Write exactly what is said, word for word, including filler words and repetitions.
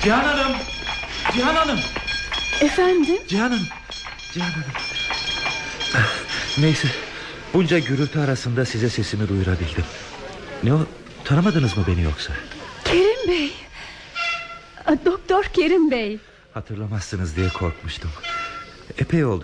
Cihan Hanım. Cihan Hanım. Efendim? Cihan Hanım. Cihan Hanım. Neyse, bunca gürültü arasında size sesimi duyurabildim. Ne o, tanımadınız mı beni yoksa? Kerim Bey. Doktor Kerim Bey. Hatırlamazsınız diye korkmuştum. Epey oldu